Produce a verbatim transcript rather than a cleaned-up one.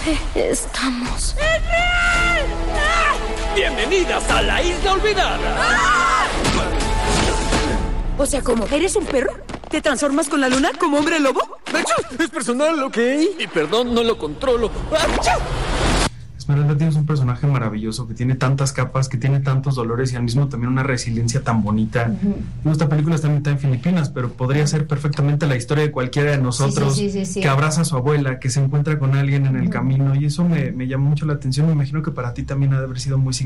¿Dónde estamos? ¡Es real! ¡Ah! ¡Bienvenidas a la Isla Olvidada! ¡Ah! O sea, ¿cómo? ¿Eres un perro? ¿Te transformas con la luna como hombre lobo? Es personal, ¿ok? Y perdón, no lo controlo. ¡Achú! Esmeralda, tienes un personaje maravilloso que tiene tantas capas, que tiene tantos dolores y al mismo también una resiliencia tan bonita. Uh-huh. Esta película está ambientada en Filipinas, pero podría ser perfectamente la historia de cualquiera de nosotros sí, sí, sí, sí, sí. que abraza a su abuela, que se encuentra con alguien en el uh-huh. camino, y eso me, me llamó mucho la atención. Me imagino que para ti también ha de haber sido muy significativo.